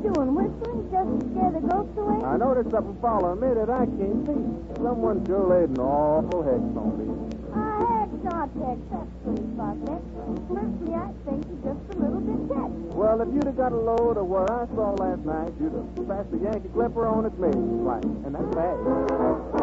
doing, whistling just to scare the ghosts away? I noticed something following me that I can't see. Someone sure laid an awful hex on me. Hex, not hex. That's pretty fucked. Personally, I think you're just a little bit dead. Well, if you'd have got a load of what I saw last night, you'd have passed the Yankee Clipper on its maiden flight. And that's bad.